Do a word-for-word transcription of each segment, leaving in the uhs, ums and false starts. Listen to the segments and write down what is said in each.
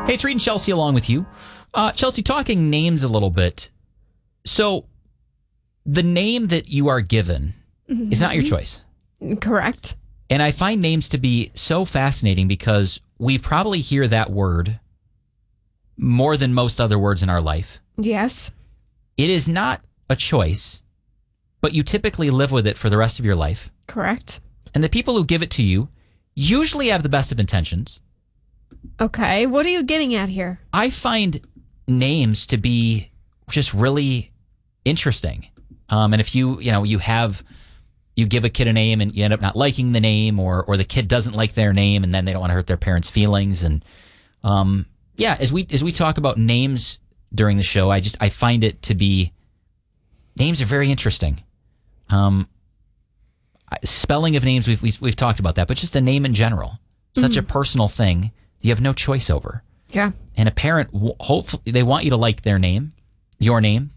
Hey, it's Reed and Chelsea along with you. Uh, Chelsea, talking names a little bit. So, the name that you are given mm-hmm. is not your choice. Correct. And I find names to be so fascinating because we probably hear that word more than most other words in our life. Yes. It is not a choice, but you typically live with it for the rest of your life. Correct. And the people who give it to you usually have the best of intentions. Okay, what are you getting at here? I find names to be just really interesting. Um, and if you, you know, you have, you give a kid a name and you end up not liking the name, or or the kid doesn't like their name and then they don't want to hurt their parents' feelings. And um, yeah, as we as we talk about names during the show, I just I find it to be, names are very interesting. Um, spelling of names, we've we've, we've talked about that, but just a name in general, such mm-hmm. a personal thing. You have no choice over. Yeah. And a parent, hopefully, they want you to like their name, your name,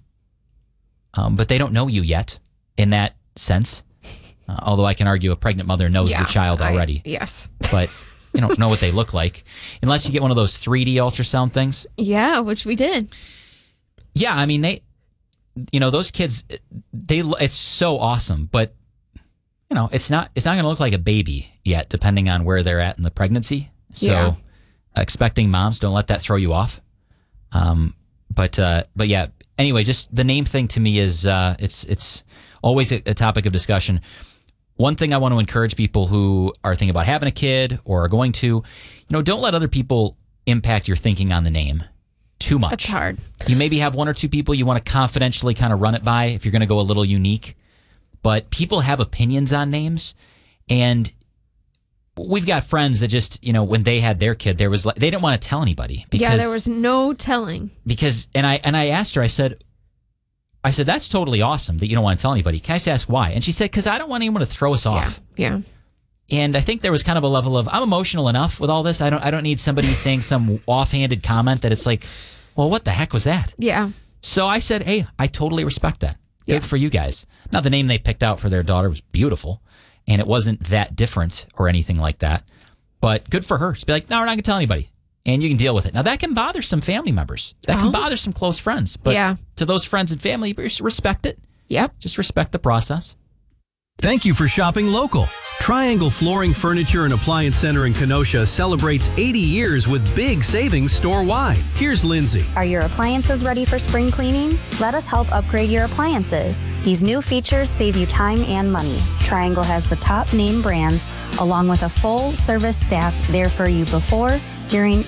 um, but they don't know you yet in that sense. Uh, although I can argue a pregnant mother knows yeah, the child already. I, yes. But you don't know what they look like unless you get one of those three D ultrasound things. Yeah, which we did. Yeah, I mean, they, you know, those kids, they, it's so awesome, but you know, it's not, it's not going to look like a baby yet, depending on where they're at in the pregnancy. So. Yeah. Expecting moms, don't let that throw you off. Um, but uh, but yeah. Anyway, just the name thing to me is uh, it's it's always a, a topic of discussion. One thing I want to encourage people who are thinking about having a kid or are going to, you know, don't let other people impact your thinking on the name too much. That's hard. You maybe have one or two people you want to confidentially kind of run it by if you're going to go a little unique. But people have opinions on names, and we've got friends that just, you know, when they had their kid, there was like, they didn't want to tell anybody. Because, yeah, there was no telling. Because, and I and I asked her, I said, I said, that's totally awesome that you don't want to tell anybody. Can I just ask why? And she said, because I don't want anyone to throw us off. Yeah, yeah. And I think there was kind of a level of, I'm emotional enough with all this. I don't I don't need somebody saying some offhanded comment that it's like, well, what the heck was that? Yeah. So I said, hey, I totally respect that. Good yeah. for you guys. Now, the name they picked out for their daughter was beautiful. And it wasn't that different or anything like that. But good for her. Just be like, no, we're not going to tell anybody. And you can deal with it. Now, that can bother some family members. That oh. can bother some close friends. But yeah. to those friends and family, just respect it. Yep. Just respect the process. Thank you for shopping local. Triangle Flooring, Furniture, and Appliance Center in Kenosha celebrates eighty years with big savings store-wide. Here's Lindsay. Are your appliances ready for spring cleaning? Let us help upgrade your appliances. These new features save you time and money. Triangle has the top name brands, along with a full service staff there for you before, during,